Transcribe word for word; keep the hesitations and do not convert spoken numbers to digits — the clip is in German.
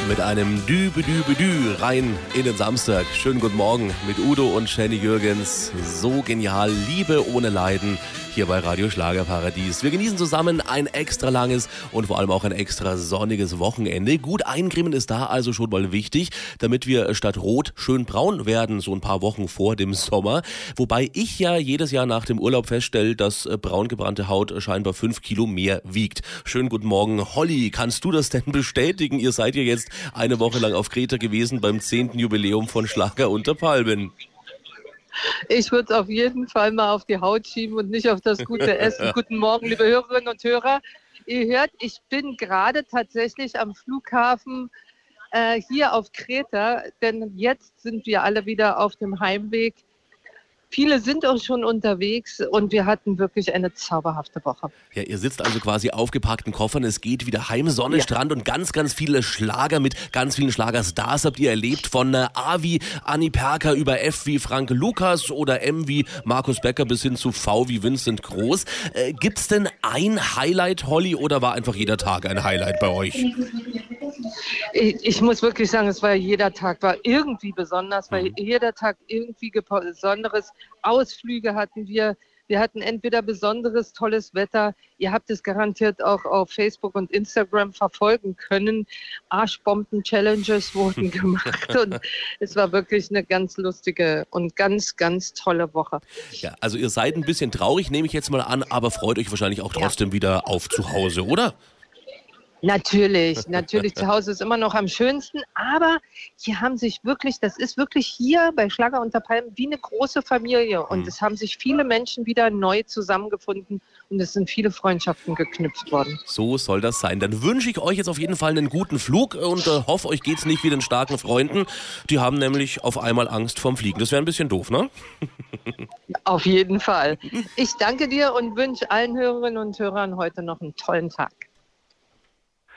Mit einem Dü-Bedü-Bedü rein in den Samstag. Schönen guten Morgen mit Udo und Jenny Jürgens. So genial, Liebe ohne Leiden hier bei Radio Schlagerparadies. Wir genießen zusammen ein extra langes und vor allem auch ein extra sonniges Wochenende. Gut eincremen ist da also schon mal wichtig, damit wir statt rot schön braun werden, so ein paar Wochen vor dem Sommer. Wobei ich ja jedes Jahr nach dem Urlaub feststelle, dass braun gebrannte Haut scheinbar fünf Kilo mehr wiegt. Schönen guten Morgen, Holly. Kannst du das denn bestätigen? Ihr seid ja jetzt eine Woche lang auf Kreta gewesen beim zehnten Jubiläum von Schlager unter Palmen. Ich würde es auf jeden Fall mal auf die Haut schieben und nicht auf das gute Essen. Guten Morgen, liebe Hörerinnen und Hörer. Ihr hört, ich bin gerade tatsächlich am Flughafen äh, hier auf Kreta, denn jetzt sind wir alle wieder auf dem Heimweg. Viele sind auch schon unterwegs und wir hatten wirklich eine zauberhafte Woche. Ja, ihr sitzt also quasi aufgepackten Koffern, es geht wieder heim, Sonne, Ja. Strand und ganz, ganz viele Schlager mit ganz vielen Schlagerstars habt ihr erlebt, von äh, A wie Anni Perker über F wie Frank Lukas oder M wie Markus Becker bis hin zu V wie Vincent Groß. Äh, gibt's denn ein Highlight, Holly, oder war einfach jeder Tag ein Highlight bei euch? Ich, ich muss wirklich sagen, es war jeder Tag war irgendwie besonders, weil Mhm. jeder Tag irgendwie Besonderes. Ausflüge hatten wir. Wir hatten entweder besonderes, tolles Wetter. Ihr habt es garantiert auch auf Facebook und Instagram verfolgen können. Arschbomben-Challenges wurden gemacht und es war wirklich eine ganz lustige und ganz, ganz tolle Woche. Ja, also ihr seid ein bisschen traurig, nehme ich jetzt mal an, aber freut euch wahrscheinlich auch trotzdem wieder auf zu Hause, oder? Natürlich, natürlich, zu Hause ist immer noch am schönsten, aber hier haben sich wirklich, das ist wirklich hier bei Schlager unter Palmen wie eine große Familie und Mhm. es haben sich viele Menschen wieder neu zusammengefunden und es sind viele Freundschaften geknüpft worden. So soll das sein. Dann wünsche ich euch jetzt auf jeden Fall einen guten Flug und äh, hoffe, euch geht's nicht wie den starken Freunden. Die haben nämlich auf einmal Angst vorm Fliegen. Das wäre ein bisschen doof, ne? Auf jeden Fall. Ich danke dir und wünsche allen Hörerinnen und Hörern heute noch einen tollen Tag.